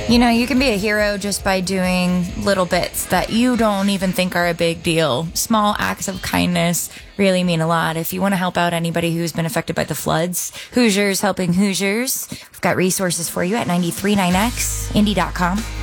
You know, you can be a hero just by doing little bits that you don't even think are a big deal. Small acts of kindness really mean a lot. If you want to help out anybody who's been affected by the floods, Hoosiers helping Hoosiers, we've got resources for you at 939X, Indy.com.